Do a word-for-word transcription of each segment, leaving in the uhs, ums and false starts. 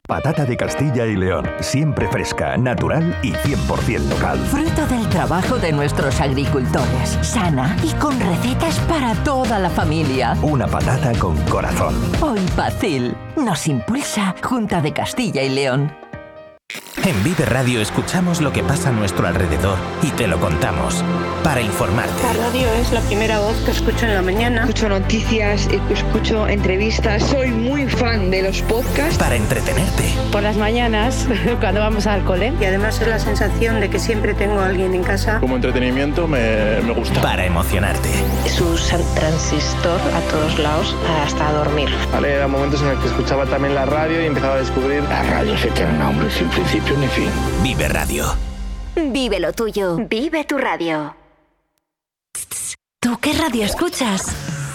Patata de Castilla y León, siempre fresca, natural y cien por ciento local. Fruto del trabajo de nuestros agricultores, sana y con recetas para toda la familia. Una patata con corazón. Hoy Pacil nos impulsa Junta de Castilla y León. En Vive Radio escuchamos lo que pasa a nuestro alrededor y te lo contamos para informarte. La radio es la primera voz que escucho en la mañana. Escucho noticias, escucho entrevistas, soy muy fan de los podcasts. Para entretenerte. Por las mañanas, cuando vamos al cole. Y además es la sensación de que siempre tengo a alguien en casa. Como entretenimiento me, me gusta. Para emocionarte. Su transistor a todos lados hasta dormir. Vale, eran momentos en los que escuchaba también la radio y empezaba a descubrir. La radio es eterna, hombre, sin principio ni fin. Vive Radio. Vive lo tuyo. Vive tu radio. ¿Tú qué radio escuchas?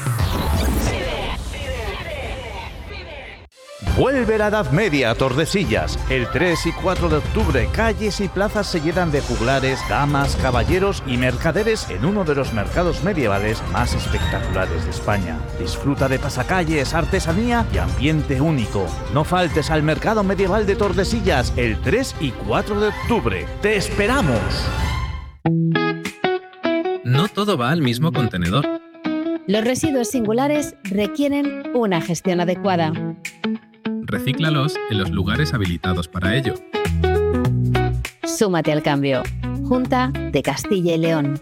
Vuelve la Edad Media a Tordesillas. El tres y cuatro de octubre, calles y plazas se llenan de juglares, damas, caballeros y mercaderes en uno de los mercados medievales más espectaculares de España. Disfruta de pasacalles, artesanía y ambiente único. No faltes al mercado medieval de Tordesillas el tres y cuatro de octubre. ¡Te esperamos! No todo va al mismo contenedor. Los residuos singulares requieren una gestión adecuada. Recíclalos en los lugares habilitados para ello. Súmate al cambio. Junta de Castilla y León.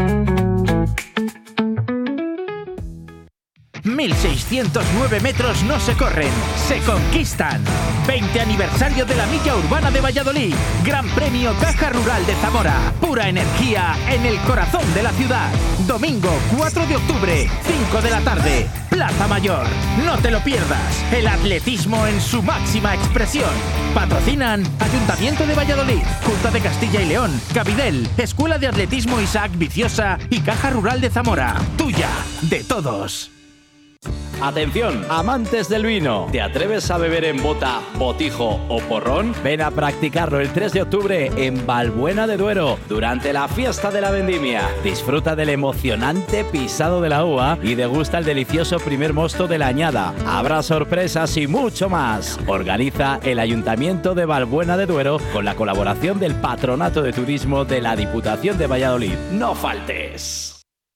mil seiscientos nueve metros no se corren, se conquistan. veinte aniversario de la Milla Urbana de Valladolid. Gran Premio Caja Rural de Zamora. Pura energía en el corazón de la ciudad. Domingo cuatro de octubre, cinco de la tarde. Plaza Mayor. No te lo pierdas. El atletismo en su máxima expresión. Patrocinan Ayuntamiento de Valladolid, Junta de Castilla y León, Cabidel, Escuela de Atletismo Isaac Viciosa y Caja Rural de Zamora. Tuya, de todos. Atención, amantes del vino. ¿Te atreves a beber en bota, botijo o porrón? Ven a practicarlo el tres de octubre en Valbuena de Duero durante la fiesta de la vendimia. Disfruta del emocionante pisado de la uva y degusta el delicioso primer mosto de la añada. Habrá sorpresas y mucho más. Organiza el Ayuntamiento de Valbuena de Duero con la colaboración del Patronato de Turismo de la Diputación de Valladolid. ¡No faltes!